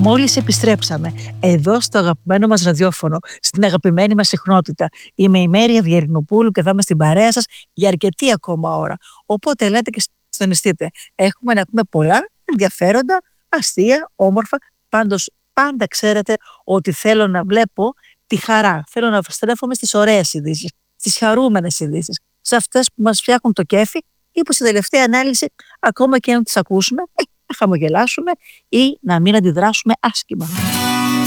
Μόλις επιστρέψαμε εδώ στο αγαπημένο μας ραδιόφωνο, στην αγαπημένη μας συχνότητα. Είμαι η Μέρη Αυγερινοπούλου και θα είμαι στην παρέα σας για αρκετή ακόμα ώρα. Οπότε ελάτε και συντονιστείτε. Έχουμε να πούμε πολλά ενδιαφέροντα, αστεία, όμορφα. Πάντως πάντα ξέρετε ότι θέλω να βλέπω τη χαρά. Θέλω να στρέφομαι στις ωραίες ειδήσεις, στις χαρούμενες ειδήσεις, σε αυτές που μας φτιάχνουν το κέφι ή που στη τελευταία ανάλυση, ακόμα και αν τις ακούσουμε, να χαμογελάσουμε ή να μην αντιδράσουμε άσχημα.